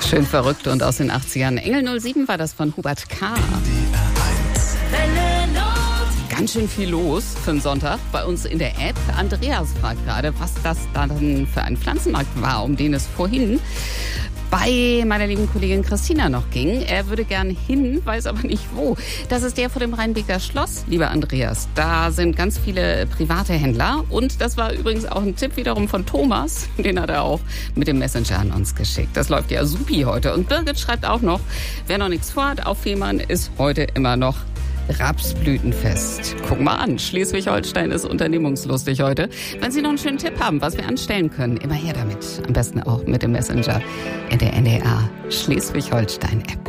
Schön verrückt und aus den 80ern. Engel 07 war das von Hubert K. Ganz schön viel los für einen Sonntag bei uns in der App. Andreas fragt gerade, was das dann für ein Pflanzenmarkt war, um den es vorhin bei meiner lieben Kollegin Christina noch ging. Er würde gern hin, weiß aber nicht wo. Das ist der vor dem Rheinbeker Schloss, lieber Andreas. Da sind ganz viele private Händler. Und das war übrigens auch ein Tipp wiederum von Thomas. Den hat er auch mit dem Messenger an uns geschickt. Das läuft ja supi heute. Und Birgit schreibt auch noch, wer noch nichts vorhat, auf Fehmarn ist heute immer noch Rapsblütenfest. Guck mal an, Schleswig-Holstein ist unternehmungslustig heute. Wenn Sie noch einen schönen Tipp haben, was wir anstellen können, immer her damit. Am besten auch mit dem Messenger in der NDR Schleswig-Holstein-App.